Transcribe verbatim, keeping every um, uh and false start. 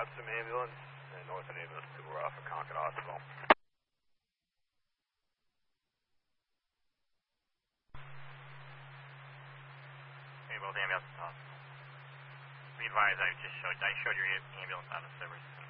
Hudson ambulance and Northern ambulance to uh, for Concord Hospital. Hey, both ambulance to hospital. Be advised, I just showed, I showed your ambulance out of service.